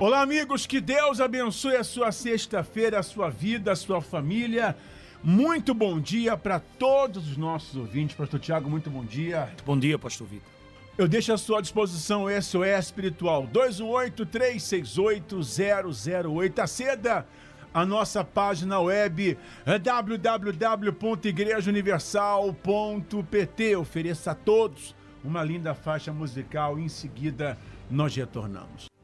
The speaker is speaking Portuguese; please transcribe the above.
Olá, amigos, que Deus abençoe a sua sexta-feira, a sua vida, a sua família. Muito bom dia para todos os nossos ouvintes. Pastor Tiago, muito bom dia. Bom dia, Pastor Vitor. Eu deixo à sua disposição o SOS Espiritual 218-368-008. Aceda a nossa página web www.igrejauniversal.pt. Ofereça a todos uma linda faixa musical e em seguida nós retornamos.